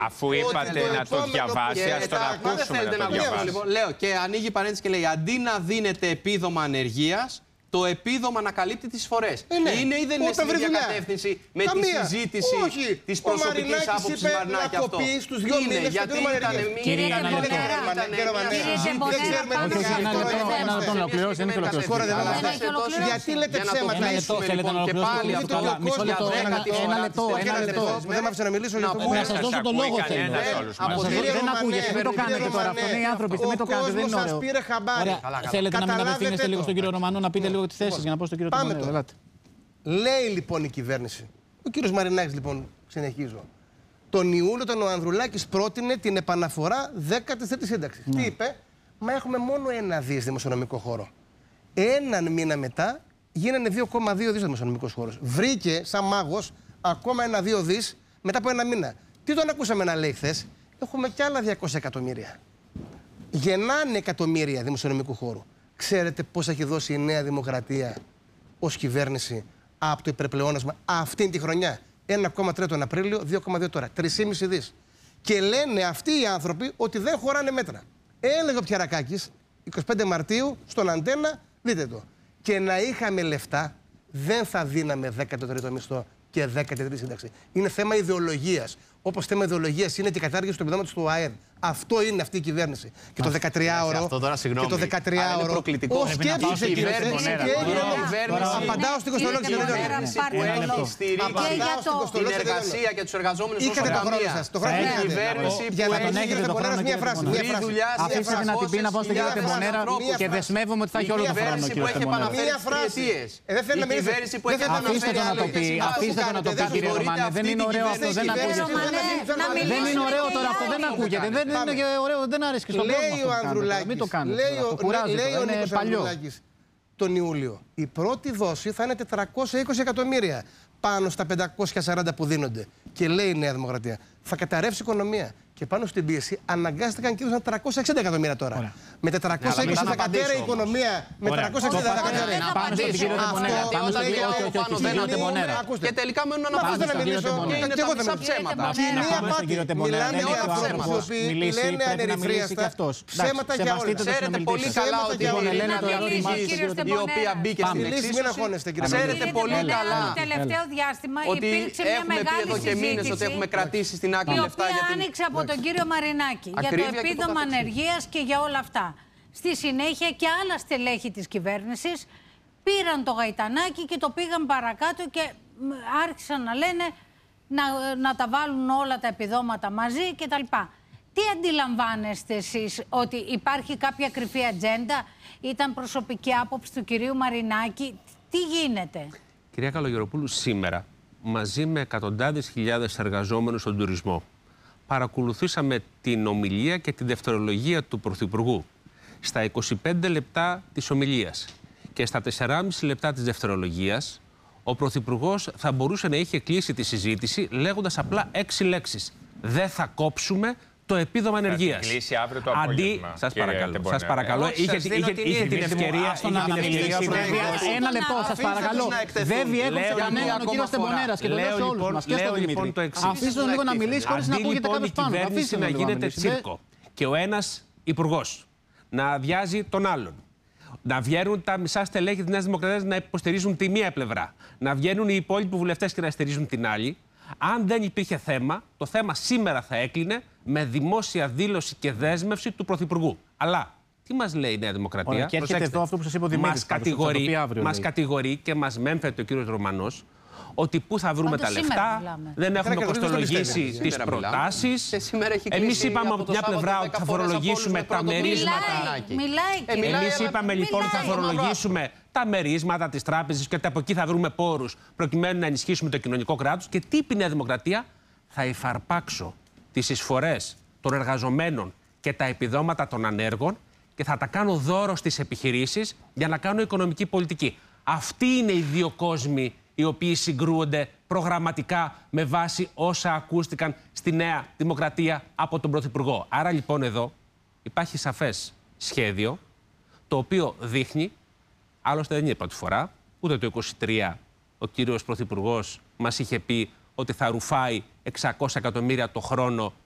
Αφού είπατε να το διαβάσει, ας τον ακούσουμε να το διαβάσει. Λοιπόν, λέω και ανοίγει η παρένθεση και λέει: αντί να δίνετε επίδομα ανεργίας, το επίδομα ανακαλύπτει τις εισφορές. Είναι ή δεν είναι στην ίδια κατεύθυνση με τη συζήτηση της προσωπικής άποψης Μαρινάκη αυτό? Είναι, γιατί ήταν Κύριε ένα λεπτό να ολοκληρώσει, δεν έχει ολοκληρώσει. Γιατί λέτε ψέματα? Θέλετε να ολοκληρώσετε? Μισό λεπτό, ένα λεπτό. Δεν μ' άφησε να μιλήσω. Να σας δώσω τον λόγο θέλω. Δεν ακούγεται, μην το κάνετε τώρα αυτό. Είναι οι άνθρωποι, μην το κάνετε, δεν είναι ωραίο. Θέλετε να μην απευθύνεστε λίγο στον κύριο Ρωμανό, να πείτε λίγο τις θέσεις για να πω στον κύριο Τιμονέρα. Λέει λοιπόν η κυβέρνηση. Ο κύριος Μαρινάκης λοιπόν, συνεχίζω. Τον Ιούλιο τον ο Ανδρουλάκης πρότεινε την επαναφορά 13ης σύνταξης. Τι είπε? Μα έχουμε μόνο 1 δις δημοσιονομικό χώρο. Έναν μήνα μετά γίνανε 2,2 δις δημοσιονομικός χώρος. Βρήκε σαν μάγος ακόμα 1-2 δις μετά από 1 μήνα. Τι τον ακούσαμε να λέει χθες? Έχουμε κι άλλα 200 εκατομμύρια. Γεννάνε εκατομμύρια δημοσιονομικού χώρου. Ξέρετε πώς έχει δώσει η Νέα Δημοκρατία ως κυβέρνηση από το υπερπλεόνασμα αυτήν τη χρονιά? 1,3 τον Απρίλιο, 2,2 τώρα. 3,5 δις. Και λένε αυτοί οι άνθρωποι ότι δεν χωράνε μέτρα. Έλεγε ο Πιαρακάκης 25 Μαρτίου στον Αντένα, δείτε το. Και να είχαμε λεφτά, δεν θα δίναμε 13ο μισθό και 13η σύνταξη. Είναι θέμα ιδεολογίας. Όπως θέμα ιδεολογίας είναι και η κατάργηση του επιδόματος του ΑΕΔ. Αυτό είναι αυτή η κυβέρνηση. Και το 13ωρο. Αυτό τώρα συγγνώμη. Και το 13ωρο. Προκλητικό. Σκέψησε η κυβέρνηση. Απαντάω στην Κωστολόγηση. Την εργασία και τους εργαζόμενους όσο καμία. Η κυβέρνηση για να τον έχετε το χρόνο μια φράση. Αφήστε να την πει να πάω στον κύριο Τεμπονέρα και δεσμεύομαι ότι θα έχει όλο το χρόνο. Μία φράση. Αφήστε το να το πει. Αφήστε το να το πει, κύριε Ρωμανέ. Δεν είναι ωραίο αυτό. Δεν ακούγεται. Δεν είναι ωραίο τώρα αυτό. Δεν ακούγεται. Δεν είναι και ωραίο. Δεν αρέσει και στον κόσμο. Λέει ο Ανδρουλάκης. Μην το κάνετε. Λέει ο Νίκος Ανδρουλάκης τον Ιούλιο. Η πρώτη δόση θα είναι 420 εκατομμύρια πάνω στα 540 που δίνονται. Και λέει η Νέα Δημοκρατία, θα καταρρεύσει η οικονομία. Και πάνω στην πίεση αναγκάστηκαν και έδωσαν 360 εκατομμύρια τώρα. Ωραία. Με 420 θα κατέρε η οικονομία. Με 360 θα κατέρε. Πάνω στον κύριο Τεμπονέρα. Και τελικά μένουν να απαντήσω. Και είναι τα μισά ψέματα. Μιλάνε όλα ψέματα. Λένε ανερυθρίαστα. Ψέματα για όλα. Ξέρετε πολύ καλά ότι η οποία μπήκε στην εξίσωση. Ξέρετε πολύ καλά ότι έχουμε πει εδώ και μήνες ότι έχουμε κρατήσει στην άκρη λεφτά για την... τον κύριο Μαρινάκη για το επίδομα ανεργίας και για όλα αυτά. Στη συνέχεια και άλλα στελέχη της κυβέρνησης πήραν το γαϊτανάκι και το πήγαν παρακάτω και άρχισαν να λένε να τα βάλουν όλα τα επιδόματα μαζί κτλ. Τι αντιλαμβάνεστε εσείς, ότι υπάρχει κάποια κρυφή ατζέντα? Ήταν προσωπική άποψη του κυρίου Μαρινάκη? Τι γίνεται? Κυρία Καλογεροπούλου, σήμερα μαζί με εκατοντάδες χιλιάδες εργαζόμενους στον τουρισμό παρακολουθήσαμε την ομιλία και τη δευτερολογία του Πρωθυπουργού. Στα 25 λεπτά της ομιλίας και στα 4,5 λεπτά της δευτερολογίας, ο Πρωθυπουργός θα μπορούσε να είχε κλείσει τη συζήτηση λέγοντας απλά 6 λέξεις. Δεν θα κόψουμε το επίδομα ανεργίας. Αντί, σας παρακαλώ, είχε την ευκαιρία να μιλήσει. Ένα λεπτό, σας παρακαλώ. Δεν διέκοψε κανέναν ο κύριος Τεμπονέρας και το λέω σε όλους μας και στον Δημήτρη. Αφήστε τον λίγο να μιλήσει χωρίς να ακούγεται κάποιος πάνω. Αφήστε να γίνεται τσίρκο και ο ένας υπουργός να αδειάζει τον άλλον. Να βγαίνουν τα μισά στελέχη της Νέας Δημοκρατίας να υποστηρίζουν τη μία πλευρά. Να βγαίνουν οι υπόλοιποι βουλευτές και να στηρίζουν την άλλη. Αν δεν υπήρχε θέμα, το θέμα σήμερα θα έκλεινε με δημόσια δήλωση και δέσμευση του Πρωθυπουργού. Αλλά τι μας λέει η Νέα Δημοκρατία? Ωραία, και έρχεται εδώ αυτό που σας είπε ο Δημήτρης. Μας κατηγορεί και μας μέμφεται ο κύριος Ρωμανός ότι πού θα βρούμε τα λεφτά, δεν έχουμε κοστολογήσει τις προτάσεις. Εμείς είπαμε από μια πλευρά ότι θα φορολογήσουμε τα μερίσματα. Εμείς είπαμε λοιπόν ότι θα φορολογήσουμε τα μερίσματα της τράπεζας και ότι από εκεί θα βρούμε πόρους προκειμένου να ενισχύσουμε το κοινωνικό κράτος. Και τι είπε η Νέα Δημοκρατία? Θα υφαρπάξω τις εισφορές των εργαζομένων και τα επιδόματα των ανέργων και θα τα κάνω δώρο στις επιχειρήσεις για να κάνω οικονομική πολιτική. Αυτοί είναι οι δύο κόσμοι οι οποίοι συγκρούονται προγραμματικά με βάση όσα ακούστηκαν στη Νέα Δημοκρατία από τον Πρωθυπουργό. Άρα λοιπόν εδώ υπάρχει σαφές σχέδιο το οποίο δείχνει, άλλωστε δεν είναι η πρώτη φορά, ούτε το 23 ο κύριος Πρωθυπουργός μας είχε πει ότι θα ρουφάει 600 εκατομμύρια το χρόνο